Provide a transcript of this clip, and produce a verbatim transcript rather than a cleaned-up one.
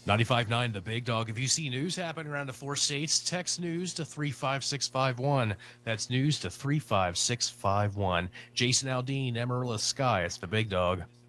ninety-five point nine The Big Dog. If you see news happening around the four states, text news to three five six five one. That's news to three five six five one. Jason Aldean, Amarillo Sky. It's The Big Dog.